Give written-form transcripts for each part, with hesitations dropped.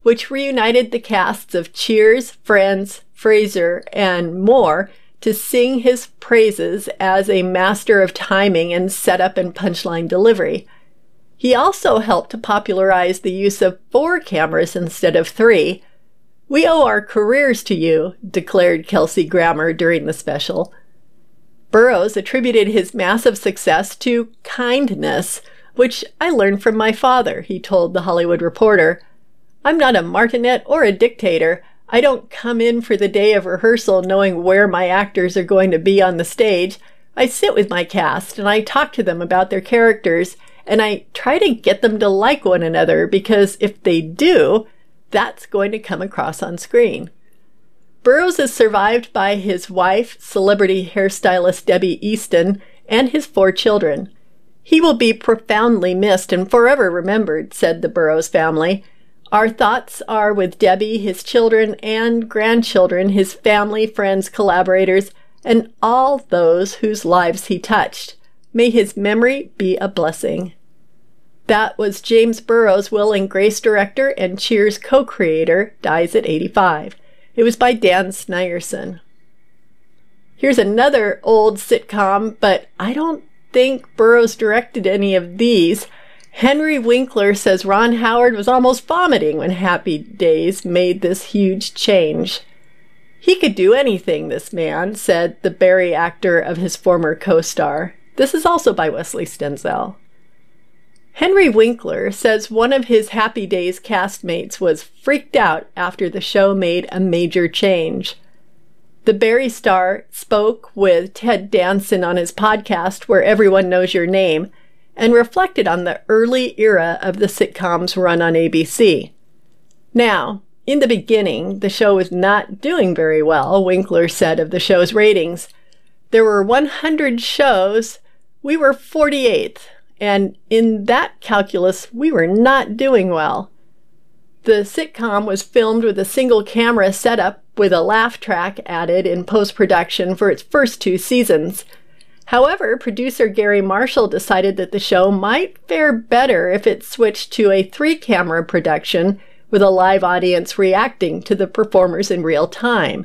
which reunited the casts of Cheers, Friends, Frasier, and more to sing his praises as a master of timing and setup and punchline delivery. He also helped to popularize the use of 4 cameras instead of 3. "We owe our careers to you," declared Kelsey Grammer during the special. Burroughs attributed his massive success to kindness, which I learned from my father, he told The Hollywood Reporter. "I'm not a martinet or a dictator. I don't come in for the day of rehearsal knowing where my actors are going to be on the stage. I sit with my cast and I talk to them about their characters, and I try to get them to like one another, because if they do, that's going to come across on screen." Burroughs is survived by his wife, celebrity hairstylist Debbie Easton, and his 4 children. "He will be profoundly missed and forever remembered," said the Burroughs family. "Our thoughts are with Debbie, his children and grandchildren, his family, friends, collaborators, and all those whose lives he touched. May his memory be a blessing." That was James Burroughs, Will and Grace director and Cheers co-creator, dies at 85. It was by Dan Snierson. Here's another old sitcom, but I don't think Burroughs directed any of these. Henry Winkler says Ron Howard was almost vomiting when Happy Days made this huge change. "He could do anything, this man," said the Barry actor of his former co-star. This is also by Wesley Stenzel. Henry Winkler says one of his Happy Days castmates was freaked out after the show made a major change. The Barry star spoke with Ted Danson on his podcast, Where Everyone Knows Your Name, and reflected on the early era of the sitcom's run on ABC. Now, in the beginning, the show was not doing very well, Winkler said of the show's ratings. "There were 100 shows, we were 48th. And in that calculus, we were not doing well." The sitcom was filmed with a single camera setup with a laugh track added in post-production for its first 2 seasons. However, producer Gary Marshall decided that the show might fare better if it switched to a 3-camera production with a live audience reacting to the performers in real time.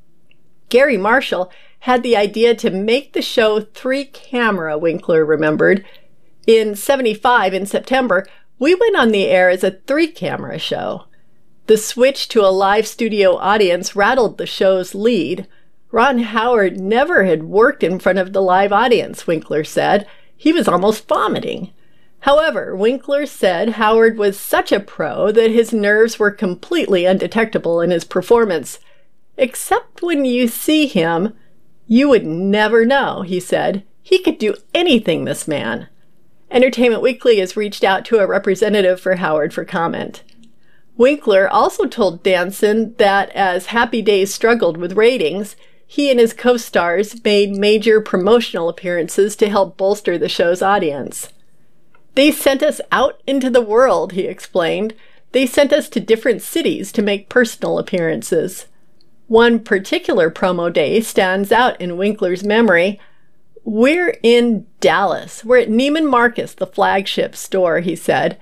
Gary Marshall had the idea to make the show 3-camera, Winkler remembered. "In 75, in September, we went on the air as a 3-camera show. The switch to a live studio audience rattled the show's lead. Ron Howard never had worked in front of the live audience," Winkler said. "He was almost vomiting." However, Winkler said Howard was such a pro that his nerves were completely undetectable in his performance. "Except when you see him, you would never know," he said. "He could do anything, this man." Entertainment Weekly has reached out to a representative for Howard for comment. Winkler also told Danson that as Happy Days struggled with ratings, he and his co-stars made major promotional appearances to help bolster the show's audience. "They sent us out into the world," he explained. "They sent us to different cities to make personal appearances." One particular promo day stands out in Winkler's memory. "We're in Dallas. We're at Neiman Marcus, the flagship store," he said.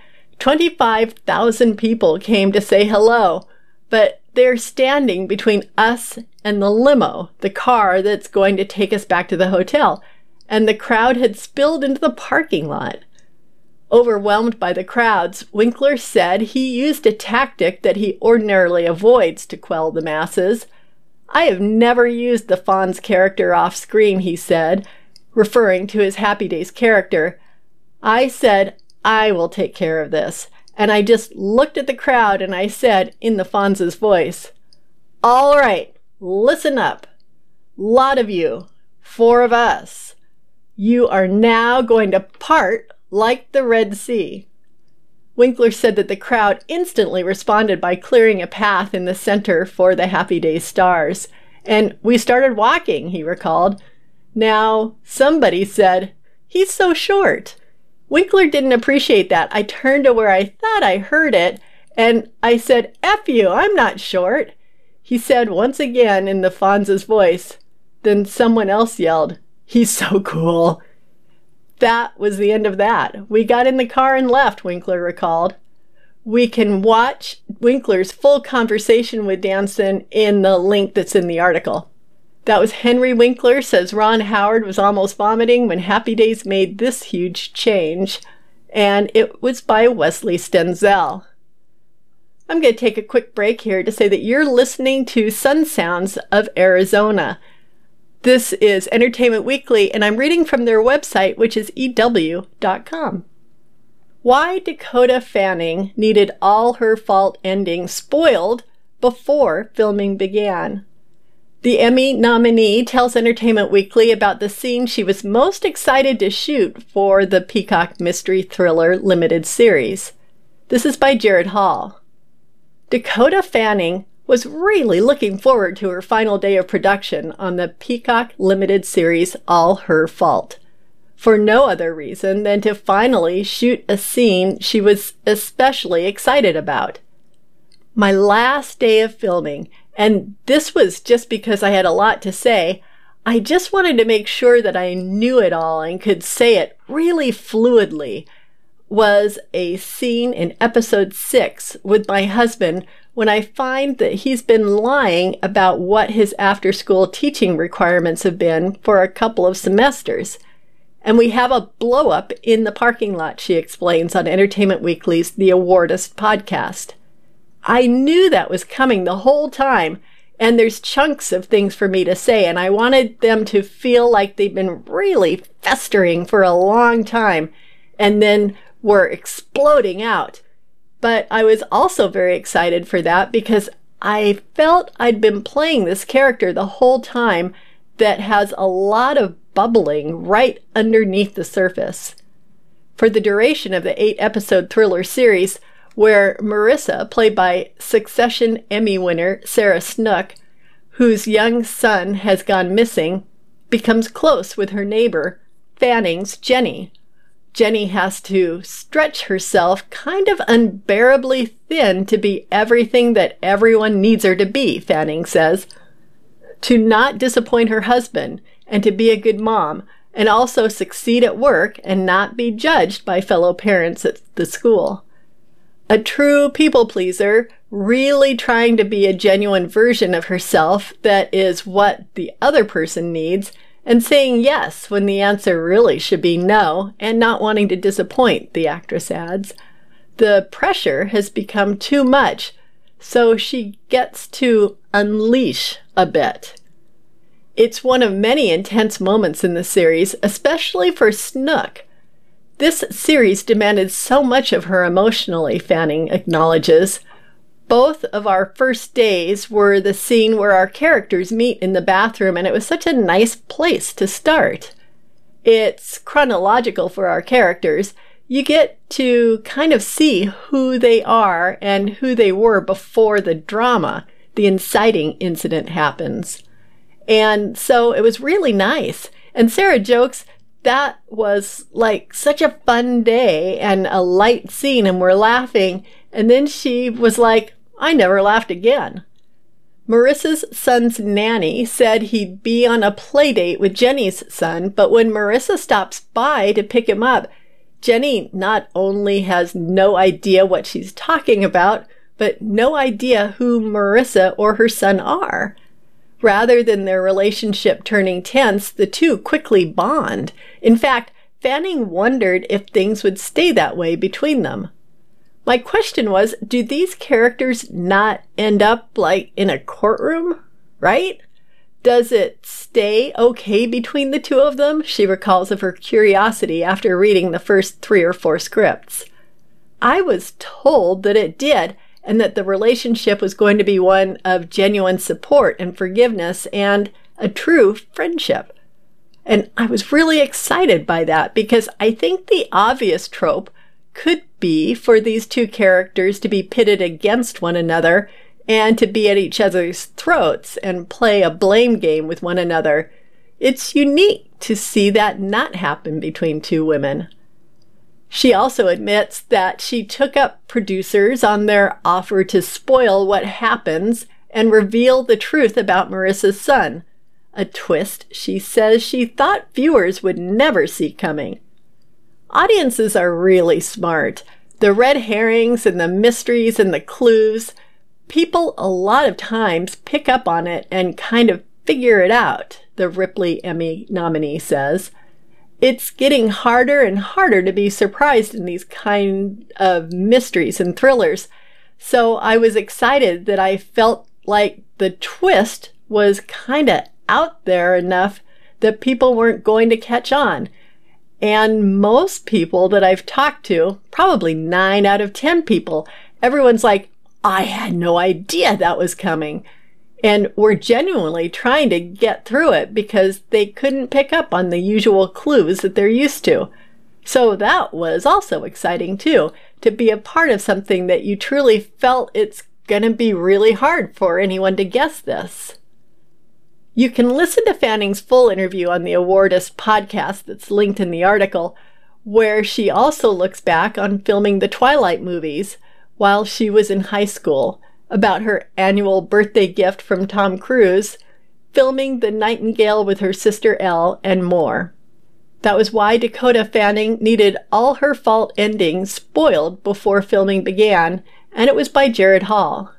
25,000 people came to say hello, but they're standing between us and the limo, the car that's going to take us back to the hotel, and the crowd had spilled into the parking lot." Overwhelmed by the crowds, Winkler said he used a tactic that he ordinarily avoids to quell the masses. "I have never used the Fonz character off screen," he said, referring to his Happy Days character. "I said, I will take care of this. And I just looked at the crowd and I said, in the Fonz's voice, 'All right, listen up. Lot of you, 4 of us. You are now going to part like the Red Sea.'" Winkler said that the crowd instantly responded by clearing a path in the center for the Happy Days stars. "And we started walking," he recalled. Now, somebody said, "He's so short." Winkler didn't appreciate that. "I turned to where I thought I heard it, and I said, 'F you, I'm not short.'" He said once again in the Fonz's voice. Then someone else yelled, "He's so cool." That was the end of that. "We got in the car and left," Winkler recalled. We can watch Winkler's full conversation with Danson in the link that's in the article. That was Henry Winkler says Ron Howard was almost vomiting when Happy Days made this huge change. And it was by Wesley Stenzel. I'm going to take a quick break here to say that you're listening to Sun Sounds of Arizona. This is Entertainment Weekly, and I'm reading from their website, which is EW.com. Why Dakota Fanning needed all her fault ending spoiled before filming began. The Emmy nominee tells Entertainment Weekly about the scene she was most excited to shoot for the Peacock Mystery Thriller limited series. This is by Jared Hall. Dakota Fanning was really looking forward to her final day of production on the Peacock limited series All Her Fault, for no other reason than to finally shoot a scene she was especially excited about. My last day of filming, and this was just because I had a lot to say, I just wanted to make sure that I knew it all and could say it really fluidly, was a scene in episode 6 with my husband when I find that he's been lying about what his after-school teaching requirements have been for a couple of semesters. And we have a blow-up in the parking lot, she explains on Entertainment Weekly's The Awardist podcast. I knew that was coming the whole time, and there's chunks of things for me to say, and I wanted them to feel like they've been really festering for a long time, and then were exploding out. But I was also very excited for that because I felt I'd been playing this character the whole time that has a lot of bubbling right underneath the surface. For the duration of the 8-episode thriller series, where Marissa, played by Succession Emmy winner Sarah Snook, whose young son has gone missing, becomes close with her neighbor, Fanning's Jenny. Jenny has to stretch herself kind of unbearably thin to be everything that everyone needs her to be, Fanning says, to not disappoint her husband and to be a good mom, and also succeed at work and not be judged by fellow parents at the school. A true people pleaser, really trying to be a genuine version of herself that is what the other person needs, and saying yes when the answer really should be no, and not wanting to disappoint, the actress adds. The pressure has become too much, so she gets to unleash a bit. It's one of many intense moments in the series, especially for Snook. This series demanded so much of her emotionally, Fanning acknowledges. Both of our first days were the scene where our characters meet in the bathroom, and it was such a nice place to start. It's chronological for our characters. You get to kind of see who they are and who they were before the drama, the inciting incident happens. And so it was really nice. And Sarah jokes, that was like such a fun day and a light scene, and we're laughing. And then she was like, I never laughed again. Marissa's son's nanny said he'd be on a play date with Jenny's son, but when Marissa stops by to pick him up, Jenny not only has no idea what she's talking about, but no idea who Marissa or her son are. Rather than their relationship turning tense, the two quickly bond. In fact, Fanning wondered if things would stay that way between them. My question was, do these characters not end up like in a courtroom, right? Does it stay okay between the two of them? She recalls of her curiosity after reading the first 3 or 4 scripts. I was told that it did, and that the relationship was going to be one of genuine support and forgiveness and a true friendship. And I was really excited by that because I think the obvious trope could be for these two characters to be pitted against one another and to be at each other's throats and play a blame game with one another. It's unique to see that not happen between two women. She also admits that she took up producers on their offer to spoil what happens and reveal the truth about Marissa's son, a twist she says she thought viewers would never see coming. Audiences are really smart. The red herrings and the mysteries and the clues, people a lot of times pick up on it and kind of figure it out, the Ripley Emmy nominee says. It's getting harder and harder to be surprised in these kind of mysteries and thrillers. So I was excited that I felt like the twist was kind of out there enough that people weren't going to catch on. And most people that I've talked to, probably 9 out of 10 people, everyone's like, I had no idea that was coming. And were genuinely trying to get through it because they couldn't pick up on the usual clues that they're used to. So that was also exciting too, to be a part of something that you truly felt it's going to be really hard for anyone to guess this. You can listen to Fanning's full interview on the Awardist podcast that's linked in the article, where she also looks back on filming the Twilight movies while she was in high school, about her annual birthday gift from Tom Cruise, filming The Nightingale with her sister Elle, and more. That was why Dakota Fanning needed all her fault endings spoiled before filming began, and it was by Jared Hall.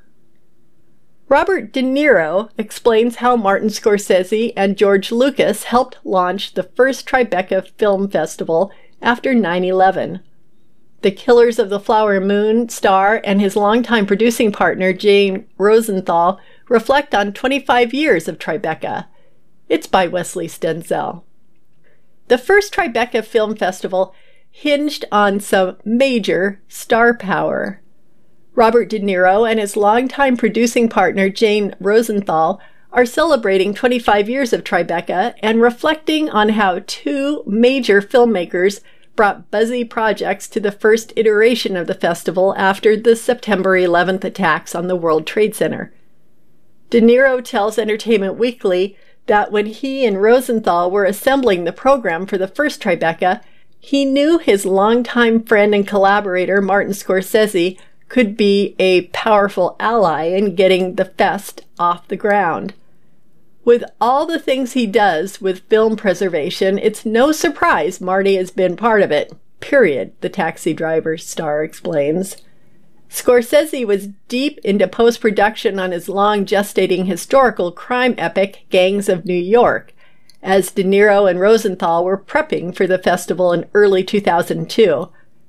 Robert De Niro explains how Martin Scorsese and George Lucas helped launch the first Tribeca Film Festival after 9/11. The Killers of the Flower Moon star and his longtime producing partner, Jane Rosenthal, reflect on 25 years of Tribeca. It's by Wesley Stenzel. The first Tribeca Film Festival hinged on some major star power. Robert De Niro and his longtime producing partner, Jane Rosenthal, are celebrating 25 years of Tribeca and reflecting on how 2 major filmmakers brought buzzy projects to the first iteration of the festival after the September 11th attacks on the World Trade Center. De Niro tells Entertainment Weekly that when he and Rosenthal were assembling the program for the first Tribeca, he knew his longtime friend and collaborator, Martin Scorsese, could be a powerful ally in getting the fest off the ground. With all the things he does with film preservation, it's no surprise Marty has been part of it, period, the Taxi Driver star explains. Scorsese was deep into post-production on his long gestating historical crime epic, Gangs of New York, as De Niro and Rosenthal were prepping for the festival in early 2002.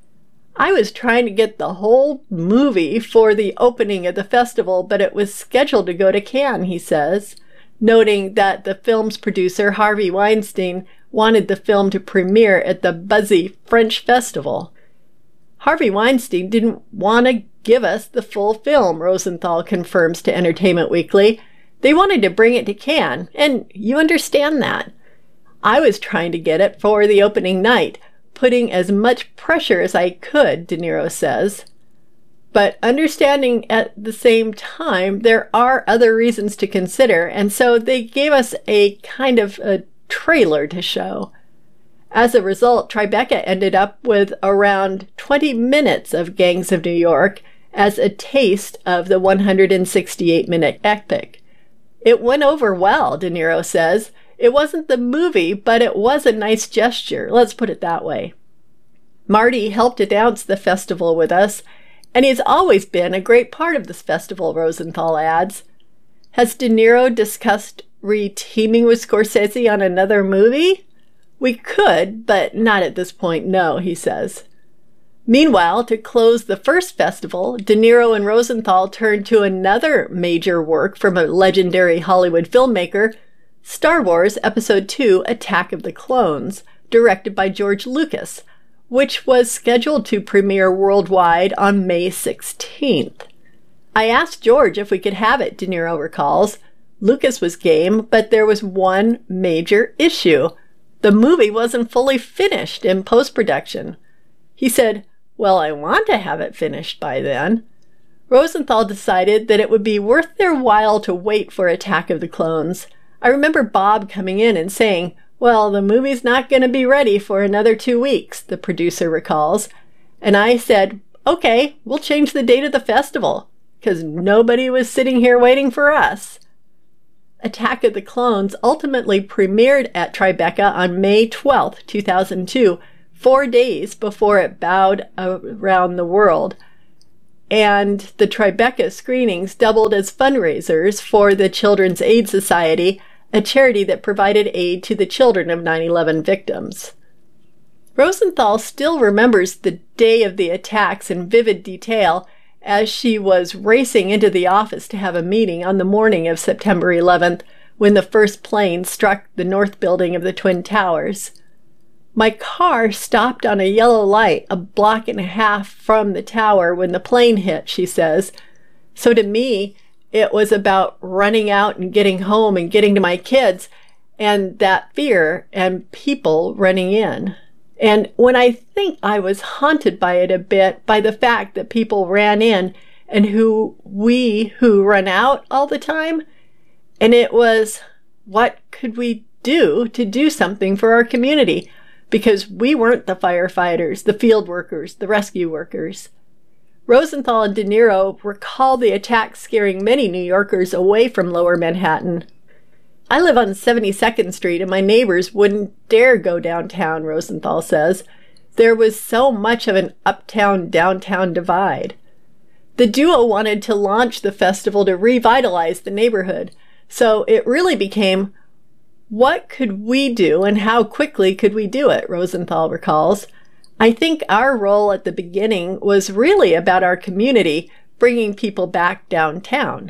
I was trying to get the whole movie for the opening of the festival, but it was scheduled to go to Cannes, he says, noting that the film's producer, Harvey Weinstein, wanted the film to premiere at the buzzy French festival. Harvey Weinstein didn't want to give us the full film, Rosenthal confirms to Entertainment Weekly. They wanted to bring it to Cannes, and you understand that. I was trying to get it for the opening night, putting as much pressure as I could, De Niro says. But understanding at the same time, there are other reasons to consider, and so they gave us a kind of a trailer to show. As a result, Tribeca ended up with around 20 minutes of Gangs of New York as a taste of the 168-minute epic. It went over well, De Niro says. It wasn't the movie, but it was a nice gesture, let's put it that way. Marty helped announce the festival with us, and he's always been a great part of this festival, Rosenthal adds. Has De Niro discussed re-teaming with Scorsese on another movie? We could, but not at this point, no, he says. Meanwhile, to close the first festival, De Niro and Rosenthal turned to another major work from a legendary Hollywood filmmaker, Star Wars Episode II: Attack of the Clones, directed by George Lucas, which was scheduled to premiere worldwide on May 16th. I asked George if we could have it, De Niro recalls. Lucas was game, but there was one major issue. The movie wasn't fully finished in post-production. He said, well, I want to have it finished by then. Rosenthal decided that it would be worth their while to wait for Attack of the Clones. I remember Bob coming in and saying, well, the movie's not going to be ready for another 2 weeks, the producer recalls. And I said, okay, we'll change the date of the festival, because nobody was sitting here waiting for us. Attack of the Clones ultimately premiered at Tribeca on May 12, 2002, 4 days before it bowed around the world. And the Tribeca screenings doubled as fundraisers for the Children's Aid Society, a charity that provided aid to the children of 9/11 victims. Rosenthal still remembers the day of the attacks in vivid detail as she was racing into the office to have a meeting on the morning of September 11th when the first plane struck the north building of the Twin Towers. My car stopped on a yellow light a block and a half from the tower when the plane hit, she says. So to me, it was about running out and getting home and getting to my kids, and that fear and people running in. And when I think I was haunted by it a bit, by the fact that people ran in and who run out all the time, and it was, what could we do to do something for our community? Because we weren't the firefighters, the field workers, the rescue workers. Rosenthal and De Niro recall the attack scaring many New Yorkers away from Lower Manhattan. I live on 72nd Street and my neighbors wouldn't dare go downtown, Rosenthal says. There was so much of an uptown-downtown divide. The duo wanted to launch the festival to revitalize the neighborhood, so it really became, what could we do and how quickly could we do it, Rosenthal recalls. I think our role at the beginning was really about our community, bringing people back downtown.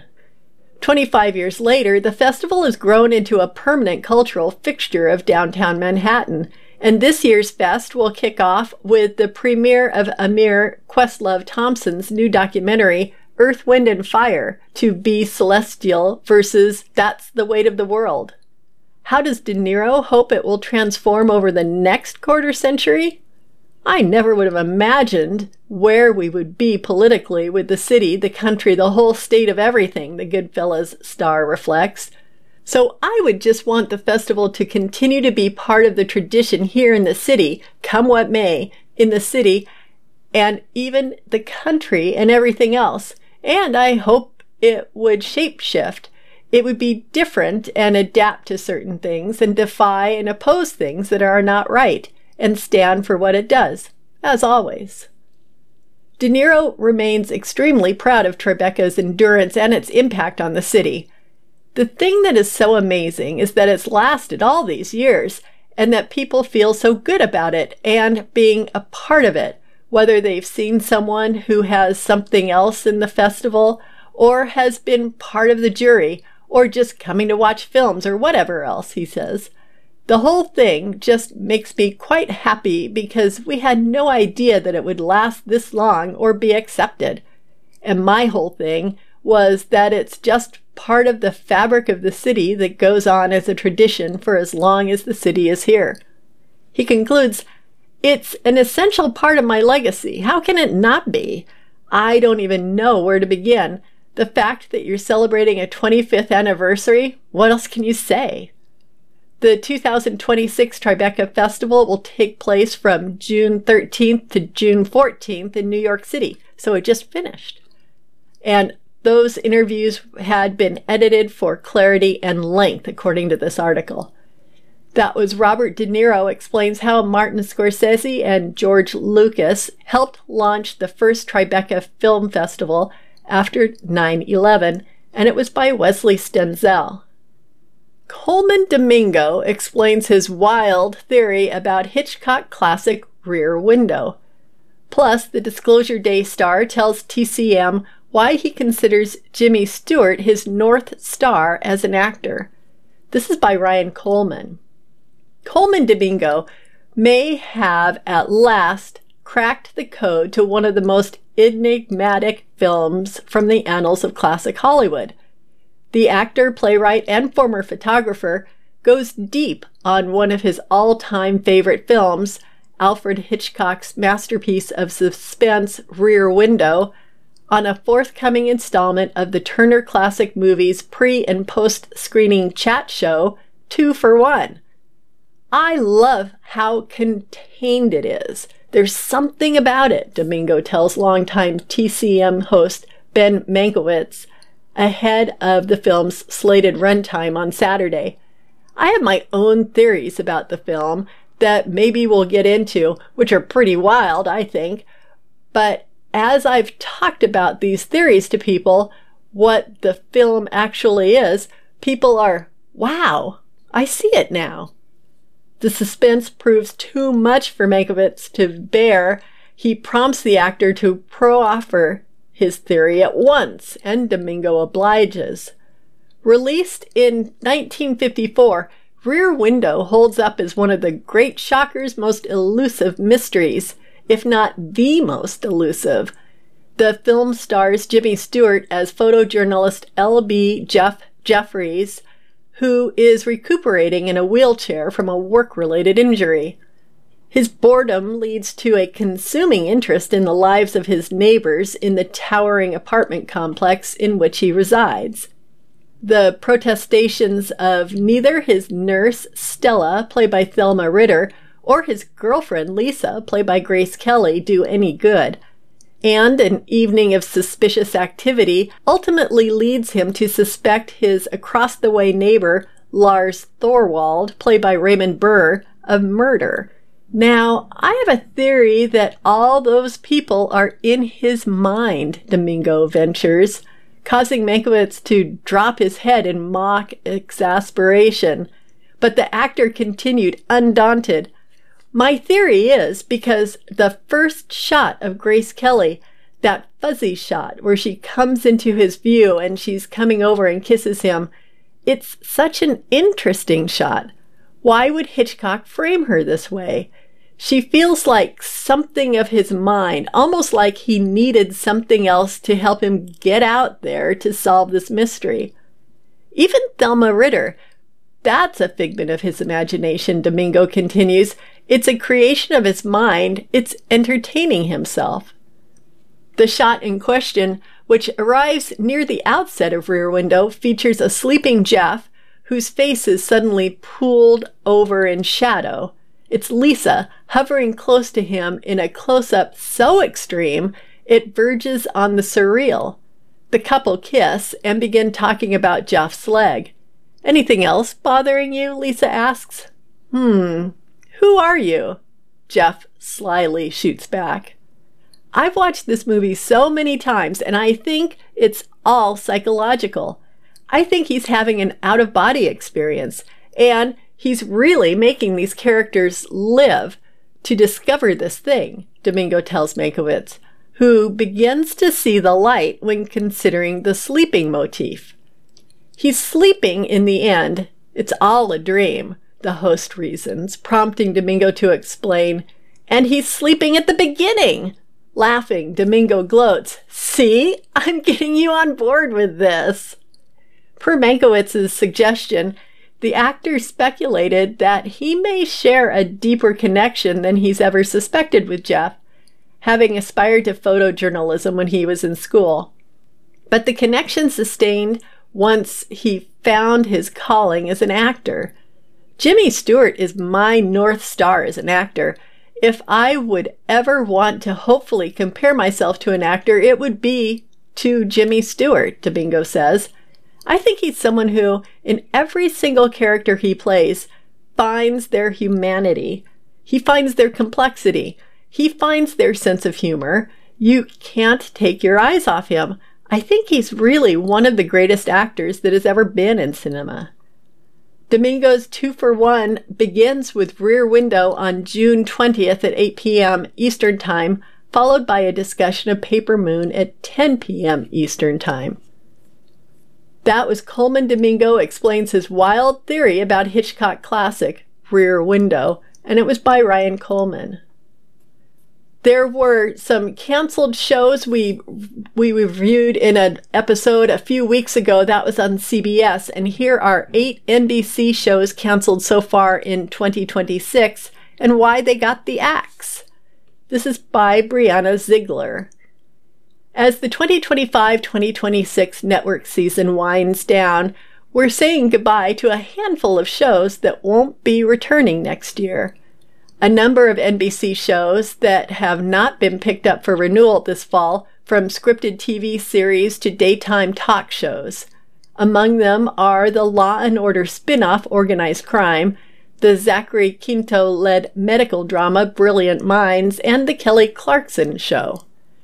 25 years later, the festival has grown into a permanent cultural fixture of downtown Manhattan, and this year's fest will kick off with the premiere of Amir Questlove Thompson's new documentary, Earth, Wind, and Fire, To Be Celestial versus That's the Weight of the World. How does De Niro hope it will transform over the next quarter century? I never would have imagined where we would be politically with the city, the country, the whole state of everything, the Goodfellas star reflects. So I would just want the festival to continue to be part of the tradition here in the city, come what may, in the city, and even the country and everything else. And I hope it would shape-shift. It would be different and adapt to certain things and defy and oppose things that are not right, and stand for what it does, as always. De Niro remains extremely proud of Tribeca's endurance and its impact on the city. The thing that is so amazing is that it's lasted all these years, and that people feel so good about it and being a part of it, whether they've seen someone who has something else in the festival, or has been part of the jury, or just coming to watch films, or whatever else, he says. The whole thing just makes me quite happy because we had no idea that it would last this long or be accepted. And my whole thing was that it's just part of the fabric of the city that goes on as a tradition for as long as the city is here. He concludes, it's an essential part of my legacy. How can it not be? I don't even know where to begin. The fact that you're celebrating a 25th anniversary, what else can you say? The 2026 Tribeca Festival will take place from June 13th to June 14th in New York City, so it just finished. And those interviews had been edited for clarity and length, according to this article. That was Robert De Niro explains how Martin Scorsese and George Lucas helped launch the first Tribeca Film Festival after 9/11, and it was by Wesley Stenzel. Coleman Domingo explains his wild theory about Hitchcock classic Rear Window. Plus, the Disclosure Day star tells TCM why he considers Jimmy Stewart his North Star as an actor. This is by Ryan Coleman. Coleman Domingo may have at last cracked the code to one of the most enigmatic films from the annals of classic Hollywood. The actor, playwright, and former photographer goes deep on one of his all-time favorite films, Alfred Hitchcock's masterpiece of suspense Rear Window, on a forthcoming installment of the Turner Classic Movies pre- and post-screening chat show, 2 for 1. I love how contained it is. There's something about it, Domingo tells longtime TCM host Ben Mankiewicz ahead of the film's slated runtime on Saturday. I have my own theories about the film that maybe we'll get into, which are pretty wild, I think. But as I've talked about these theories to people, what the film actually is, people are, wow, I see it now. The suspense proves too much for Mankiewicz to bear. He prompts the actor to proffer his theory at once, and Domingo obliges. Released in 1954, Rear Window holds up as one of the Great Shocker's most elusive mysteries, if not the most elusive. The film stars Jimmy Stewart as photojournalist L.B. Jeffries, who is recuperating in a wheelchair from a work-related injury. His boredom leads to a consuming interest in the lives of his neighbors in the towering apartment complex in which he resides. The protestations of neither his nurse, Stella, played by Thelma Ritter, or his girlfriend, Lisa, played by Grace Kelly, do any good. And an evening of suspicious activity ultimately leads him to suspect his across-the-way neighbor, Lars Thorwald, played by Raymond Burr, of murder. Now, I have a theory that all those people are in his mind, Domingo ventures, causing Mankiewicz to drop his head in mock exasperation. But the actor continued, undaunted. My theory is because the first shot of Grace Kelly, that fuzzy shot where she comes into his view and she's coming over and kisses him, it's such an interesting shot. Why would Hitchcock frame her this way? She feels like something of his mind, almost like he needed something else to help him get out there to solve this mystery. Even Thelma Ritter, that's a figment of his imagination, Domingo continues. It's a creation of his mind. It's entertaining himself. The shot in question, which arrives near the outset of Rear Window, features a sleeping Jeff whose face is suddenly pooled over in shadow. It's Lisa hovering close to him in a close-up so extreme it verges on the surreal. The couple kiss and begin talking about Jeff's leg. Anything else bothering you? Lisa asks. Who are you? Jeff slyly shoots back. I've watched this movie so many times, and I think it's all psychological. I think he's having an out-of-body experience, and he's really making these characters live to discover this thing, Domingo tells Mankiewicz, who begins to see the light when considering the sleeping motif. He's sleeping in the end. It's all a dream, the host reasons, prompting Domingo to explain, and he's sleeping at the beginning. Laughing, Domingo gloats, see, I'm getting you on board with this. Per Mankiewicz's suggestion, the actor speculated that he may share a deeper connection than he's ever suspected with Jeff, having aspired to photojournalism when he was in school. But the connection sustained once he found his calling as an actor. Jimmy Stewart is my North Star as an actor. If I would ever want to hopefully compare myself to an actor, it would be to Jimmy Stewart, Domingo says. I think he's someone who, in every single character he plays, finds their humanity. He finds their complexity. He finds their sense of humor. You can't take your eyes off him. I think he's really one of the greatest actors that has ever been in cinema. Domingo's 2-for-1 begins with Rear Window on June 20th at 8 p.m. Eastern Time, followed by a discussion of Paper Moon at 10 p.m. Eastern Time. That was Coleman Domingo Explains His Wild Theory About Hitchcock Classic, Rear Window, and it was by Ryan Coleman. There were some canceled shows we reviewed in an episode a few weeks ago. That was on CBS. And here are 8 NBC shows canceled so far in 2026 and why they got the axe. This is by Brianna Ziegler. As the 2025-2026 network season winds down, we're saying goodbye to a handful of shows that won't be returning next year. A number of NBC shows that have not been picked up for renewal this fall, from scripted TV series to daytime talk shows. Among them are the Law & Order spin-off Organized Crime, the Zachary Quinto-led medical drama Brilliant Minds, and The Kelly Clarkson Show.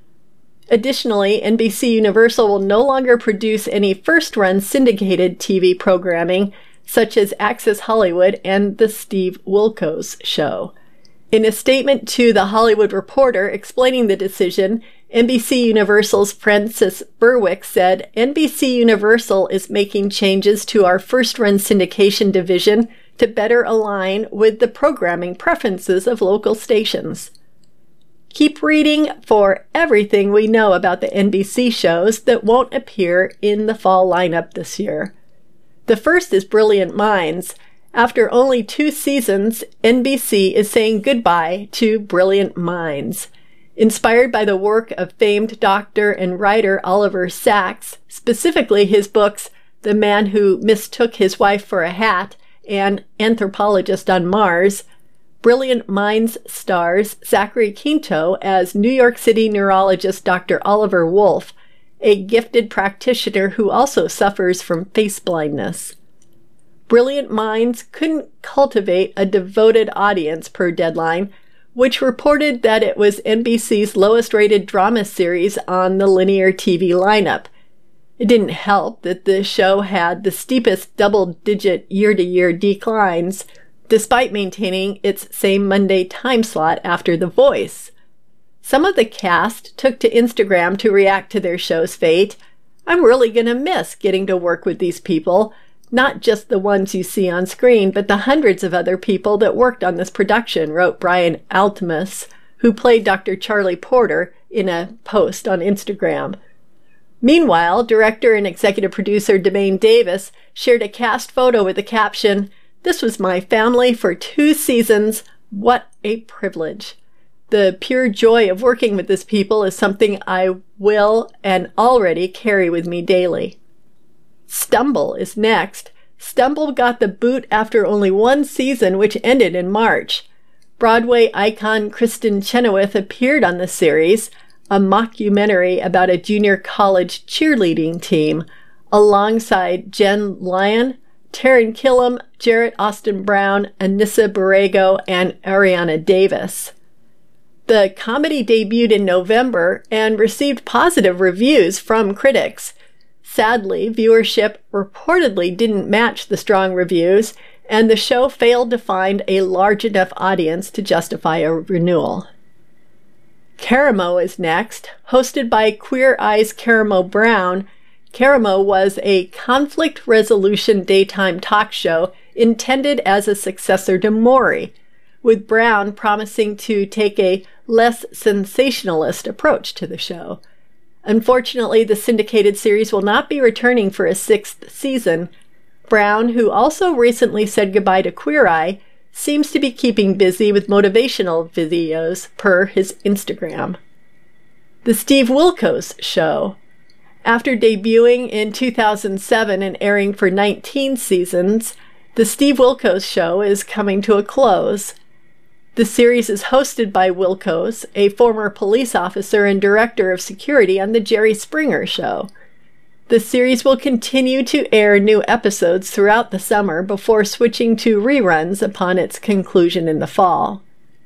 Additionally, NBC Universal will no longer produce any first-run syndicated TV programming, such as Access Hollywood and The Steve Wilkos Show. In a statement to The Hollywood Reporter explaining the decision, NBC Universal's Francis Berwick said, "NBC Universal is making changes to our first-run syndication division to better align with the programming preferences of local stations." Keep reading for everything we know about the NBC shows that won't appear in the fall lineup this year. The first is Brilliant Minds. After only 2 seasons, NBC is saying goodbye to Brilliant Minds. Inspired by the work of famed doctor and writer Oliver Sacks, specifically his books The Man Who Mistook His Wife for a Hat and Anthropologist on Mars, Brilliant Minds stars Zachary Quinto as New York City neurologist Dr. Oliver Wolf, a gifted practitioner who also suffers from face blindness. Brilliant Minds couldn't cultivate a devoted audience per Deadline, which reported that it was NBC's lowest-rated drama series on the linear TV lineup. It didn't help that the show had the steepest double-digit year-to-year declines, despite maintaining its same Monday time slot after The Voice. Some of the cast took to Instagram to react to their show's fate. "I'm really gonna miss getting to work with these people, not just the ones you see on screen, but the hundreds of other people that worked on this production," wrote Brian Altmus, who played Dr. Charlie Porter, in a post on Instagram. Meanwhile, director and executive producer Demaine Davis shared a cast photo with the caption, "This was my family for 2 seasons. What a privilege. The pure joy of working with this people is something I will and already carry with me daily." Stumble is next. Stumble got the boot after only 1 season, which ended in March. Broadway icon Kristen Chenoweth appeared on the series, a mockumentary about a junior college cheerleading team, alongside Jen Lyon, Taran Killam, Jarrett Austin Brown, Anissa Borrego, and Ariana Davis. The comedy debuted in November and received positive reviews from critics. Sadly, viewership reportedly didn't match the strong reviews, and the show failed to find a large enough audience to justify a renewal. Karamo is next. Hosted by Queer Eye's Karamo Brown, Karamo was a conflict resolution daytime talk show intended as a successor to Maury, with Brown promising to take a less sensationalist approach to the show. Unfortunately, the syndicated series will not be returning for a 6th season. Brown, who also recently said goodbye to Queer Eye, seems to be keeping busy with motivational videos per his Instagram. The Steve Wilkos Show. After debuting in 2007 and airing for 19 seasons, The Steve Wilkos Show is coming to a close. The series is hosted by Wilkos, a former police officer and director of security on The Jerry Springer Show. The series will continue to air new episodes throughout the summer before switching to reruns upon its conclusion in the fall.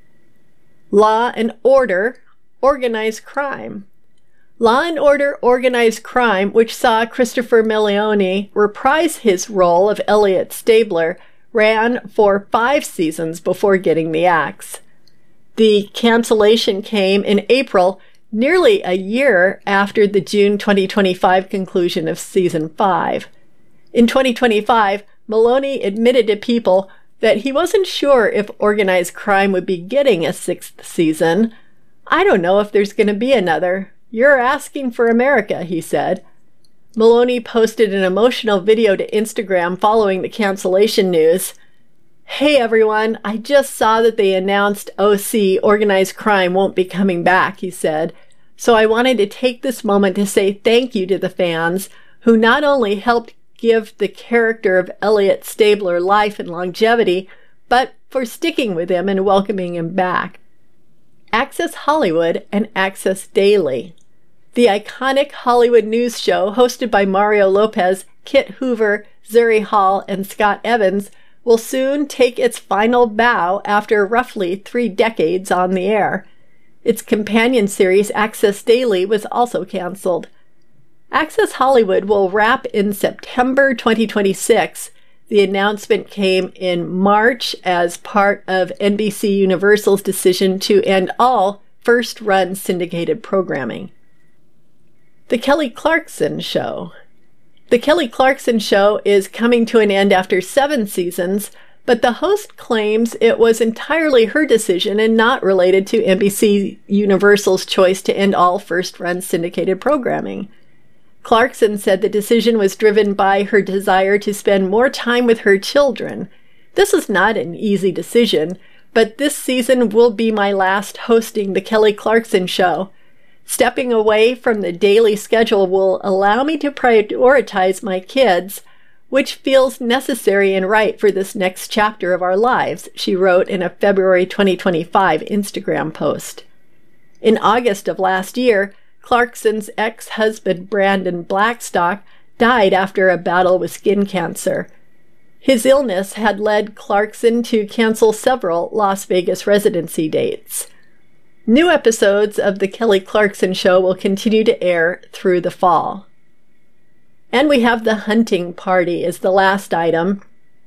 Law and Order: Organized Crime. Law and Order: Organized Crime, which saw Christopher Milioti reprise his role of Elliot Stabler, ran for 5 seasons before getting the axe. The cancellation came in April, nearly a year after the June 2025 conclusion of Season 5. In 2025, Maloney admitted to People that he wasn't sure if Organized Crime would be getting a 6th season. "I don't know if there's going to be another. You're asking for America," he said. Maloney posted an emotional video to Instagram following the cancellation news. "Hey everyone, I just saw that they announced OC, Organized Crime, won't be coming back," he said. "So I wanted to take this moment to say thank you to the fans who not only helped give the character of Elliot Stabler life and longevity, but for sticking with him and welcoming him back." Access Hollywood and Access Daily. The iconic Hollywood news show hosted by Mario Lopez, Kit Hoover, Zuri Hall, and Scott Evans will soon take its final bow after roughly 3 decades on the air. Its companion series, Access Daily, was also canceled. Access Hollywood will wrap in September 2026. The announcement came in March as part of NBC Universal's decision to end all first-run syndicated programming. The Kelly Clarkson Show. The Kelly Clarkson Show is coming to an end after 7 seasons, but the host claims it was entirely her decision and not related to NBC Universal's choice to end all first-run syndicated programming. Clarkson said the decision was driven by her desire to spend more time with her children. This is not an easy decision, but this season will be my last hosting the Kelly Clarkson Show. Stepping away from the daily schedule will allow me to prioritize my kids, which feels necessary and right for this next chapter of our lives, she wrote in a February 2025 Instagram post. In August of last year, Clarkson's ex-husband Brandon Blackstock died after a battle with skin cancer. His illness had led Clarkson to cancel several Las Vegas residency dates. New episodes of The Kelly Clarkson Show will continue to air through the fall. And we have The Hunting Party as the last item.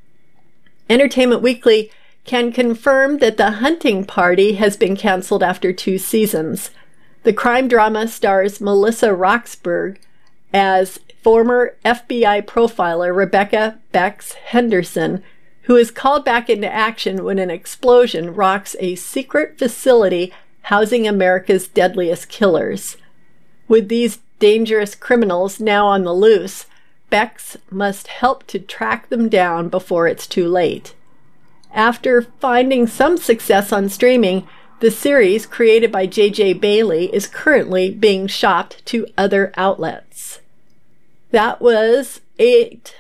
Entertainment Weekly can confirm that The Hunting Party has been canceled after 2 seasons. The crime drama stars Melissa Roxburgh as former FBI profiler Rebecca Bex Henderson, who is called back into action when an explosion rocks a secret facility housing America's deadliest killers. With these dangerous criminals now on the loose, Bex must help to track them down before it's too late. After finding some success on streaming, the series, created by J.J. Bailey, is currently being shopped to other outlets. That was 8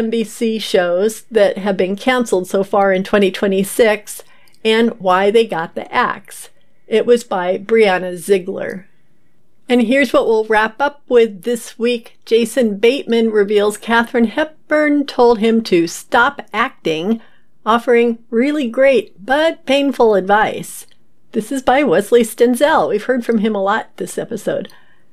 NBC shows that have been canceled so far in 2026 and why they got the axe. It was by Brianna Ziegler. And here's what we'll wrap up with this week. Jason Bateman reveals Katharine Hepburn told him to stop acting, offering really great but painful advice. This is by Wesley Stenzel. We've heard from him a lot this episode.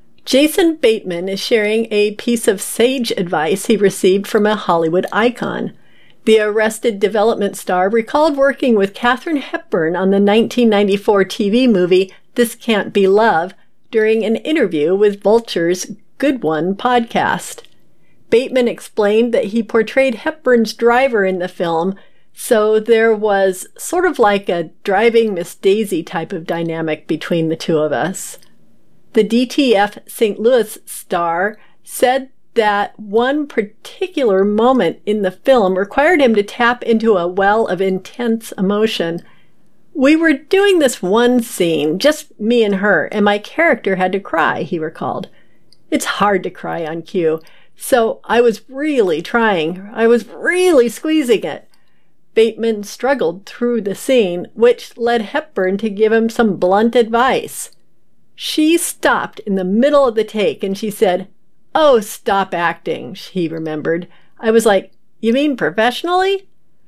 Jason Bateman is sharing a piece of sage advice he received from a Hollywood icon. The Arrested Development star recalled working with Katharine Hepburn on the 1994 TV movie This Can't Be Love during an interview with Vulture's Good One podcast. Bateman explained that he portrayed Hepburn's driver in the film, so there was sort of like a driving Miss Daisy type of dynamic between the two of us. The DTF St. Louis star said that one particular moment in the film required him to tap into a well of intense emotion. We were doing this one scene, just me and her, and my character had to cry, he recalled. It's hard to cry on cue, so I was really trying. I was really squeezing it. Bateman struggled through the scene, which led Hepburn to give him some blunt advice. She stopped in the middle of the take and she said, "Oh, stop acting," he remembered. I was like, "You mean professionally?"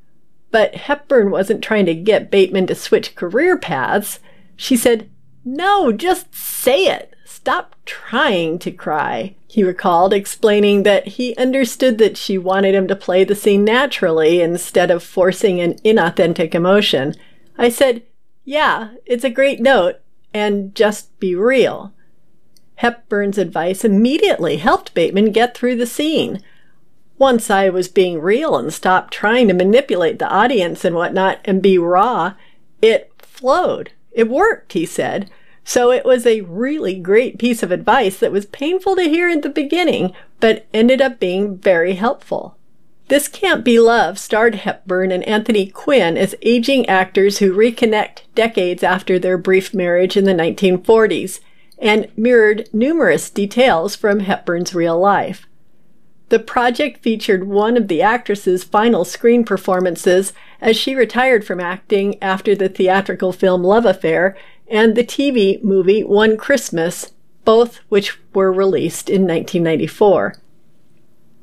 But Hepburn wasn't trying to get Bateman to switch career paths. She said, "No, just say it. Stop trying to cry," he recalled, explaining that he understood that she wanted him to play the scene naturally instead of forcing an inauthentic emotion. I said, "Yeah, it's a great note, and just be real." Hepburn's advice immediately helped Bateman get through the scene. Once I was being real and stopped trying to manipulate the audience and whatnot and be raw, it flowed. It worked, he said. So it was a really great piece of advice that was painful to hear at the beginning, but ended up being very helpful. This Can't Be Love starred Hepburn and Anthony Quinn as aging actors who reconnect decades after their brief marriage in the 1940s, and mirrored numerous details from Hepburn's real life. The project featured one of the actress's final screen performances as she retired from acting after the theatrical film Love Affair and the TV movie One Christmas, both which were released in 1994.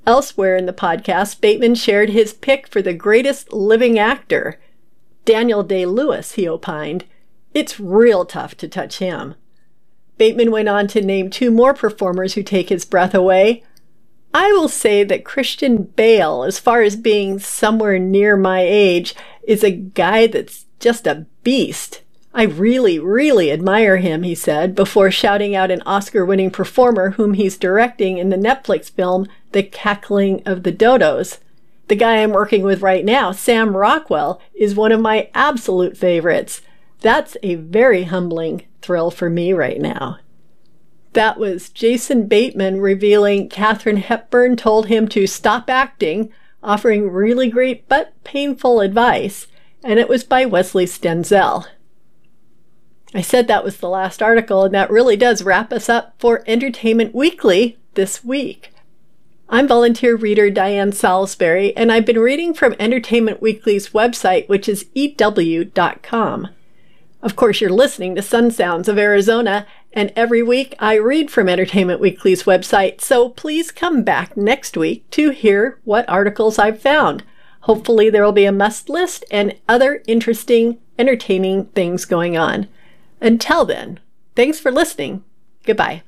Elsewhere in the podcast, Bateman shared his pick for the greatest living actor. Daniel Day-Lewis, he opined. It's real tough to touch him. Bateman went on to name 2 more performers who take his breath away. I will say that Christian Bale, as far as being somewhere near my age, is a guy that's just a beast. I really, really admire him, he said, before shouting out an Oscar-winning performer whom he's directing in the Netflix film The Cackling of the Dodos. The guy I'm working with right now, Sam Rockwell, is one of my absolute favorites. That's a very humbling thrill for me right now. That was Jason Bateman revealing Katharine Hepburn told him to stop acting, offering really great but painful advice, and it was by Wesley Stenzel. I said that was the last article, and that really does wrap us up for Entertainment Weekly this week. I'm volunteer reader Diane Salisbury, and I've been reading from Entertainment Weekly's website, which is EW.com. Of course, you're listening to Sun Sounds of Arizona, and every week I read from Entertainment Weekly's website, so please come back next week to hear what articles I've found. Hopefully there will be a must list and other interesting, entertaining things going on. Until then, thanks for listening. Goodbye.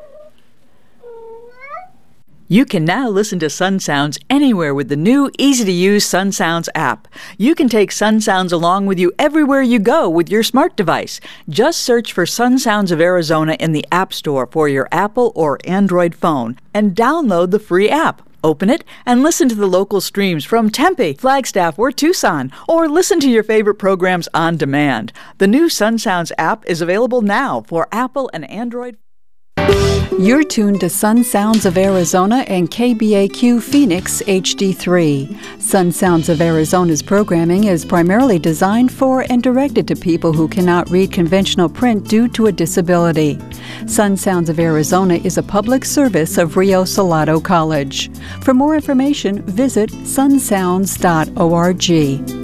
You can now listen to Sun Sounds anywhere with the new, easy-to-use Sun Sounds app. You can take Sun Sounds along with you everywhere you go with your smart device. Just search for Sun Sounds of Arizona in the App Store for your Apple or Android phone and download the free app. Open it and listen to the local streams from Tempe, Flagstaff, or Tucson, or listen to your favorite programs on demand. The new Sun Sounds app is available now for Apple and Android. You're tuned to Sun Sounds of Arizona and KBAQ Phoenix HD3. Sun Sounds of Arizona's programming is primarily designed for and directed to people who cannot read conventional print due to a disability. Sun Sounds of Arizona is a public service of Rio Salado College. For more information, visit sunsounds.org.